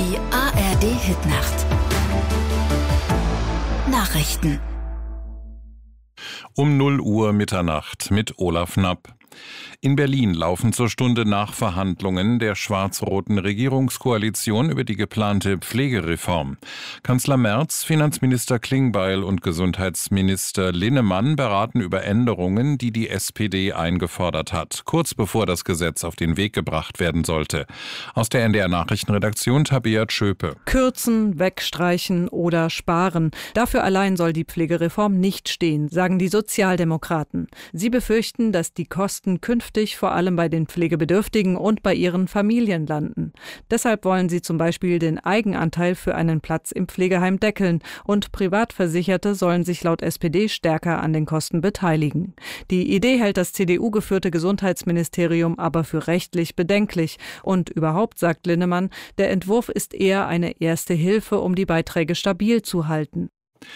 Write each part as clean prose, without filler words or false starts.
Die ARD-Hitnacht. Nachrichten. Um 0 Uhr Mitternacht mit Olaf Knapp. In Berlin laufen zur Stunde Nachverhandlungen der schwarz-roten Regierungskoalition über die geplante Pflegereform. Kanzler Merz, Finanzminister Klingbeil und Gesundheitsminister Linnemann beraten über Änderungen, die die SPD eingefordert hat, kurz bevor das Gesetz auf den Weg gebracht werden sollte. Aus der NDR-Nachrichtenredaktion Tabea Tschöpe. Kürzen, wegstreichen oder sparen. Dafür allein soll die Pflegereform nicht stehen, sagen die Sozialdemokraten. Sie befürchten, dass die Kosten künftig vor allem bei den Pflegebedürftigen und bei ihren Familien landen. Deshalb wollen sie zum Beispiel den Eigenanteil für einen Platz im Pflegeheim deckeln und Privatversicherte sollen sich laut SPD stärker an den Kosten beteiligen. Die Idee hält das CDU-geführte Gesundheitsministerium aber für rechtlich bedenklich. Und überhaupt, sagt Linnemann, der Entwurf ist eher eine erste Hilfe, um die Beiträge stabil zu halten.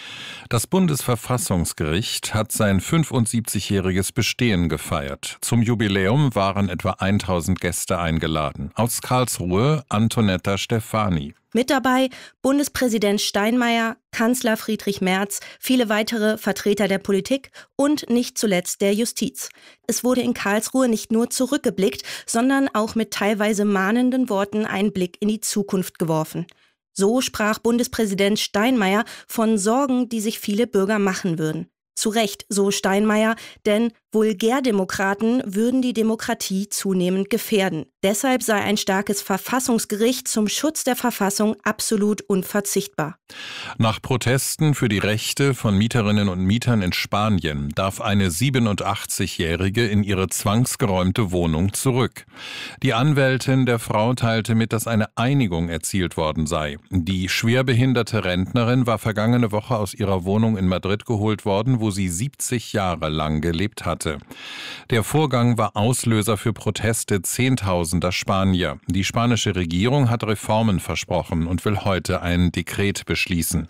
Das Bundesverfassungsgericht hat sein 75-jähriges Bestehen gefeiert. Zum Jubiläum waren etwa 1000 Gäste eingeladen. Aus Karlsruhe Antonetta Stefani. Mit dabei Bundespräsident Steinmeier, Kanzler Friedrich Merz, viele weitere Vertreter der Politik und nicht zuletzt der Justiz. Es wurde in Karlsruhe nicht nur zurückgeblickt, sondern auch mit teilweise mahnenden Worten einen Blick in die Zukunft geworfen. So sprach Bundespräsident Steinmeier von Sorgen, die sich viele Bürger machen würden. Zu Recht, so Steinmeier, denn Vulgärdemokraten würden die Demokratie zunehmend gefährden. Deshalb sei ein starkes Verfassungsgericht zum Schutz der Verfassung absolut unverzichtbar. Nach Protesten für die Rechte von Mieterinnen und Mietern in Spanien darf eine 87-Jährige in ihre zwangsgeräumte Wohnung zurück. Die Anwältin der Frau teilte mit, dass eine Einigung erzielt worden sei. Die schwerbehinderte Rentnerin war vergangene Woche aus ihrer Wohnung in Madrid geholt worden, wo sie 70 Jahre lang gelebt hatte. Der Vorgang war Auslöser für Proteste Zehntausender Spanier. Die spanische Regierung hat Reformen versprochen und will heute ein Dekret beschließen.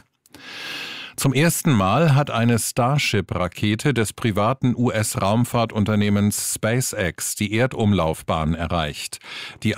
Zum ersten Mal hat eine Starship-Rakete des privaten US-Raumfahrtunternehmens SpaceX die Erdumlaufbahn erreicht. Die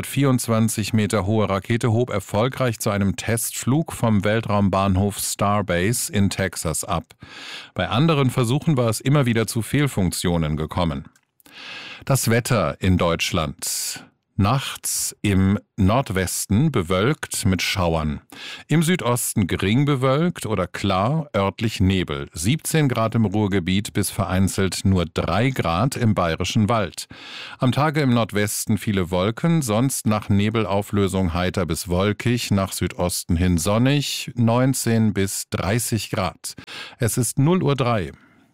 124 Meter hohe Rakete hob erfolgreich zu einem Testflug vom Weltraumbahnhof Starbase in Texas ab. Bei anderen Versuchen war es immer wieder zu Fehlfunktionen gekommen. Das Wetter in Deutschland. Nachts im Nordwesten bewölkt mit Schauern. Im Südosten gering bewölkt oder klar, örtlich Nebel. 17 Grad im Ruhrgebiet bis vereinzelt nur 3 Grad im Bayerischen Wald. Am Tage im Nordwesten viele Wolken, sonst nach Nebelauflösung heiter bis wolkig, nach Südosten hin sonnig, 19 bis 30 Grad. Es ist 0:03 Uhr.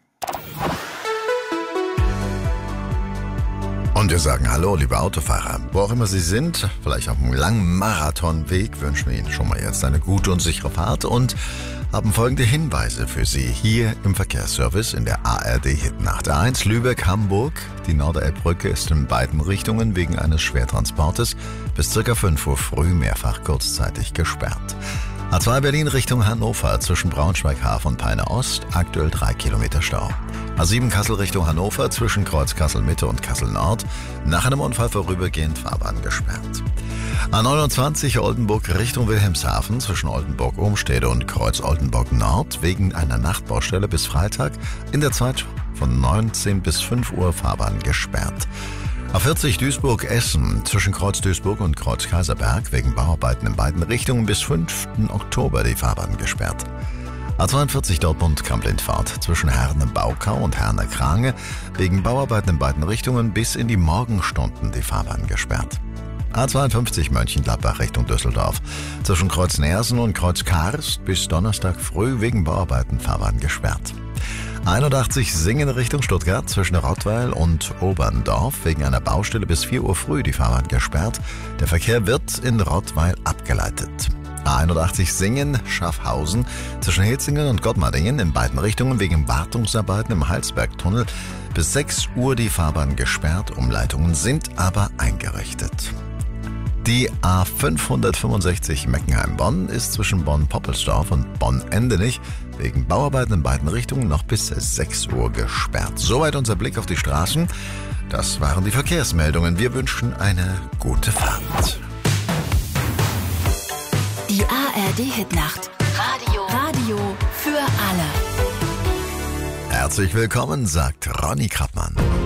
Und wir sagen Hallo, liebe Autofahrer. Wo auch immer Sie sind, vielleicht auf einem langen Marathonweg, wünschen wir Ihnen schon mal jetzt eine gute und sichere Fahrt und haben folgende Hinweise für Sie hier im Verkehrsservice in der ARD-Hitnacht. A1 Lübeck-Hamburg. Die Norderelbbrücke ist in beiden Richtungen wegen eines Schwertransportes bis ca. 5 Uhr früh mehrfach kurzzeitig gesperrt. A2 Berlin Richtung Hannover zwischen Braunschweig-Hafen und Peine Ost, aktuell 3 Kilometer Stau. A7 Kassel Richtung Hannover zwischen Kreuz Kassel Mitte und Kassel Nord, nach einem Unfall vorübergehend Fahrbahn gesperrt. A29 Oldenburg Richtung Wilhelmshaven zwischen Oldenburg-Umstede und Kreuz Oldenburg Nord wegen einer Nachtbaustelle bis Freitag in der Zeit von 19 bis 5 Uhr Fahrbahn gesperrt. A40 Duisburg-Essen zwischen Kreuz Duisburg und Kreuz Kaiserberg wegen Bauarbeiten in beiden Richtungen bis 5. Oktober die Fahrbahn gesperrt. A42 Dortmund-Kamp-Lindfahrt zwischen Herne-Baukau und Herne-Krange wegen Bauarbeiten in beiden Richtungen bis in die Morgenstunden die Fahrbahn gesperrt. A52 Mönchengladbach Richtung Düsseldorf zwischen Kreuz Neersen und Kreuz Karst bis Donnerstag früh wegen Bauarbeiten Fahrbahn gesperrt. 81 Singen Richtung Stuttgart zwischen Rottweil und Oberndorf wegen einer Baustelle bis 4 Uhr früh die Fahrbahn gesperrt. Der Verkehr wird in Rottweil abgeleitet. A81 Singen Schaffhausen zwischen Hitzingen und Gottmardingen in beiden Richtungen wegen Wartungsarbeiten im Halsbergtunnel bis 6 Uhr die Fahrbahn gesperrt. Umleitungen sind aber eingerichtet. Die A565 Meckenheim-Bonn ist zwischen Bonn-Poppelsdorf und Bonn-Endenich wegen Bauarbeiten in beiden Richtungen noch bis 6 Uhr gesperrt. Soweit unser Blick auf die Straßen. Das waren die Verkehrsmeldungen. Wir wünschen eine gute Fahrt. Die ARD-Hitnacht. Radio für alle. Herzlich willkommen, sagt Ronny Krappmann.